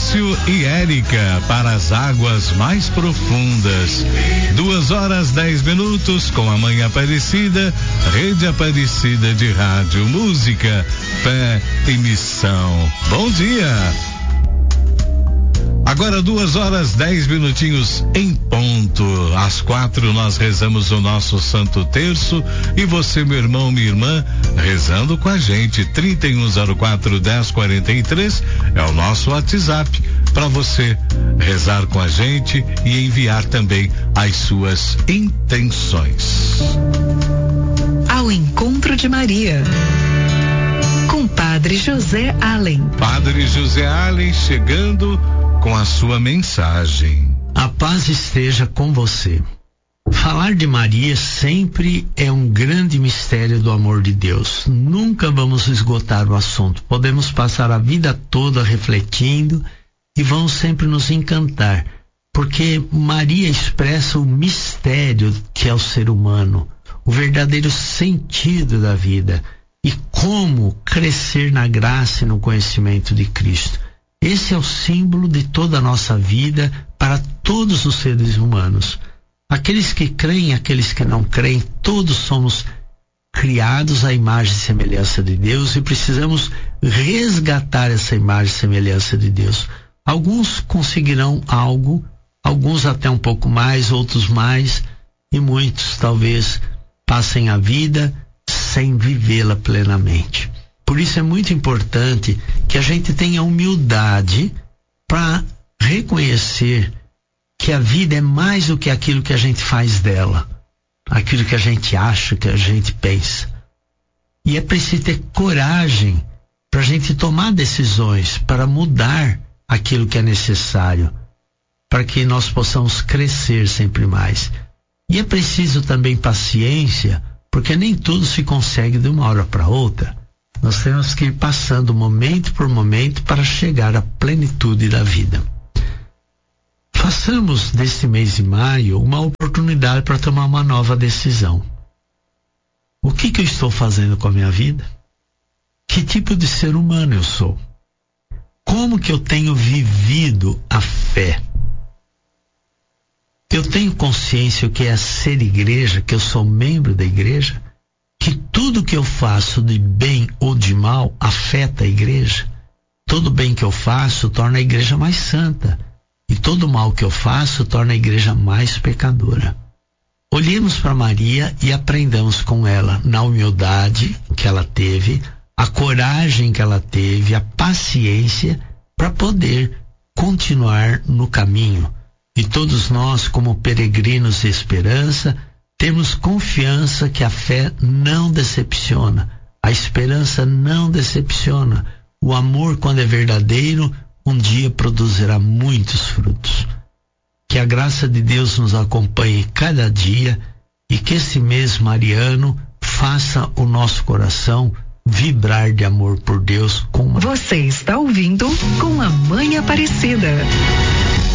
Márcio e Érica para as águas mais profundas. 2h10 com a Mãe Aparecida, Rede Aparecida de Rádio, Música, Fé e Missão. Bom dia. Agora 2h10 em ponto. Às 4 nós rezamos o nosso Santo Terço e você, meu irmão, minha irmã, rezando com a gente. 3104-1043 é o nosso WhatsApp para você rezar com a gente e enviar também as suas intenções. Ao encontro de Maria, com Padre José Allen. Padre José Allen chegando com a sua mensagem. A paz esteja com você. Falar de Maria sempre é um grande mistério do amor de Deus. Nunca vamos esgotar o assunto. Podemos passar a vida toda refletindo e vamos sempre nos encantar, porque Maria expressa o mistério que é o ser humano, o verdadeiro sentido da vida e como crescer na graça e no conhecimento de Cristo. Esse é o símbolo de toda a nossa vida para todos os seres humanos. Aqueles que creem, aqueles que não creem, todos somos criados à imagem e semelhança de Deus e precisamos resgatar essa imagem e semelhança de Deus. Alguns conseguirão algo, alguns até um pouco mais, outros mais, e muitos talvez passem a vida sem vivê-la plenamente. Por isso é muito importante que a gente tenha humildade para reconhecer que a vida é mais do que aquilo que a gente faz dela, aquilo que a gente acha, que a gente pensa. E é preciso ter coragem para a gente tomar decisões, para mudar aquilo que é necessário, para que nós possamos crescer sempre mais. E é preciso também paciência, porque nem tudo se consegue de uma hora para outra. Nós temos que ir passando momento por momento para chegar à plenitude da vida. Façamos deste mês de maio uma oportunidade para tomar uma nova decisão. O que eu estou fazendo com a minha vida? Que tipo de ser humano eu sou? Como que eu tenho vivido a fé? Eu tenho consciência o que é ser igreja, que eu sou membro da igreja? Que tudo que eu faço de bem ou de mal afeta a igreja? Todo bem que eu faço torna a igreja mais santa. E todo mal que eu faço torna a igreja mais pecadora. Olhemos para Maria e aprendamos com ela na humildade que ela teve, a coragem que ela teve, a paciência para poder continuar no caminho. E todos nós, como peregrinos de esperança, temos confiança que a fé não decepciona, a esperança não decepciona. O amor, quando é verdadeiro, um dia produzirá muitos frutos. Que a graça de Deus nos acompanhe cada dia e que esse mês mariano faça o nosso coração vibrar de amor por Deus com Você está ouvindo Com a Mãe Aparecida.